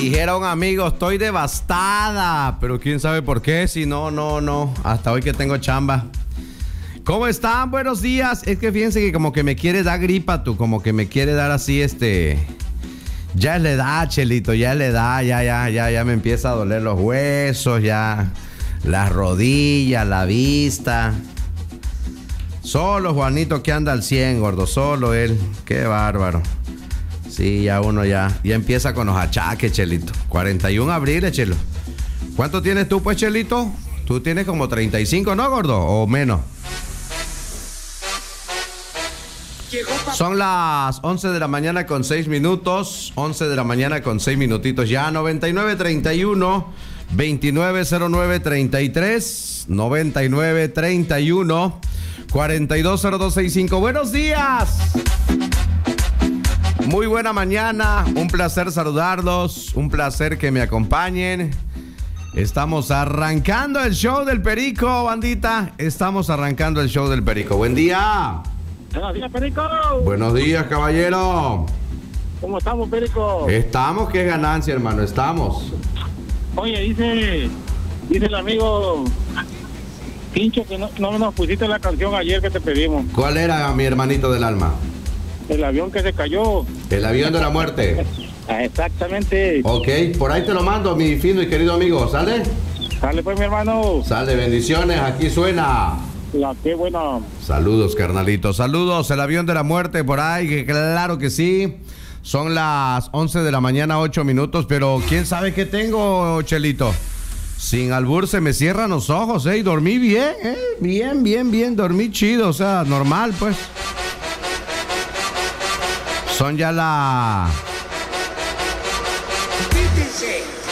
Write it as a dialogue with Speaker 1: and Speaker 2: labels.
Speaker 1: Dijera un amigo, estoy devastada, pero quién sabe por qué, si no, hasta hoy que tengo chamba. ¿Cómo están? Buenos días. Es que fíjense que como que me quiere dar gripa, tú, como que me quiere dar así, ya es la edad, Chelito, ya es la edad, ya me empieza a doler los huesos, ya las rodillas, la vista. Solo Juanito que anda al 100, gordo, solo él. Qué bárbaro. Sí, ya uno ya empieza con los achaques, Chelito. 41 abril, Chelo. ¿Cuánto tienes tú, pues, Chelito? Tú tienes como 35, ¿no, gordo? ¿O menos? Son las 11 de la mañana con 6 minutos. 11 de la mañana con 6 minutitos ya. 9931 290933 9931 420265. Buenos días. Muy buena mañana, un placer saludarlos, un placer que me acompañen. Estamos arrancando el show del Perico, bandita. Estamos arrancando el show del Perico. Buen día.
Speaker 2: Buenos días, Perico.
Speaker 1: Buenos días, caballero.
Speaker 2: ¿Cómo estamos, Perico?
Speaker 1: Estamos, que es ganancia, hermano, estamos.
Speaker 2: Oye, dice el amigo Pincho que no nos pusiste la canción ayer que te pedimos.
Speaker 1: ¿Cuál era, mi hermanito del alma?
Speaker 2: El avión que se cayó.
Speaker 1: El avión de la muerte.
Speaker 2: Exactamente.
Speaker 1: Ok, por ahí te lo mando, mi fino y querido amigo. ¿Sale?
Speaker 2: Sale pues, mi hermano.
Speaker 1: Sale, bendiciones, aquí suena.
Speaker 2: Qué buena.
Speaker 1: Saludos, carnalito. Saludos, el avión de la muerte por ahí, que claro que sí. Son las 11 de la mañana, 8 minutos, pero ¿quién sabe qué tengo, Chelito? Sin albur se me cierran los ojos, y dormí bien, bien, dormí chido, o sea, normal, pues. Son ya